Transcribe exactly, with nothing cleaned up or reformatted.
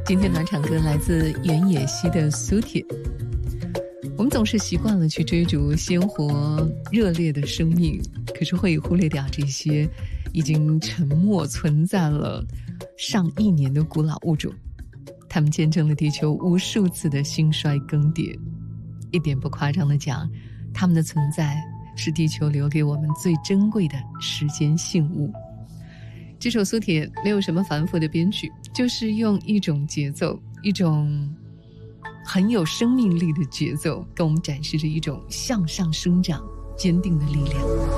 今天暖场歌来自原野溪的苏铁。我们总是习惯了去追逐鲜活热烈的生命，可是会忽略掉这些已经沉默存在了上亿年的古老物种，它们见证了地球无数次的兴衰更迭。一点不夸张地讲，它们的存在是地球留给我们最珍贵的时间信物。这首苏铁没有什么繁复的编曲，就是用一种节奏，一种很有生命力的节奏，跟我们展示着一种向上生长坚定的力量。